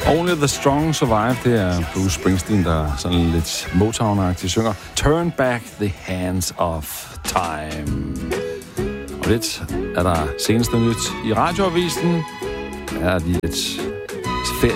Only the Strong Survive, det er Bruce Springsteen, der sådan lidt Motown-agtigt synger Turn Back the Hands of Time. Og lidt er der seneste nyt i radioavisen. Her er lige et